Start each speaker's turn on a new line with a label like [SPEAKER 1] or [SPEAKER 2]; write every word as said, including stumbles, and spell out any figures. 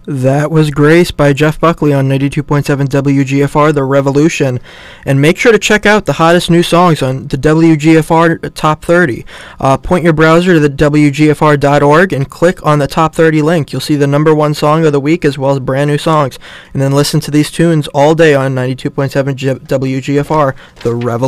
[SPEAKER 1] That was Grace by Jeff Buckley on ninety-two point seven W G F R, The Revolution. And make sure to check out the hottest new songs on the W G F R Top thirty. Uh, point your browser to the W G F R dot org and click on the Top thirty link. You'll see the number one song of the week as well as brand new songs. And then listen to these tunes all day on ninety-two point seven W G F R, The Revolution.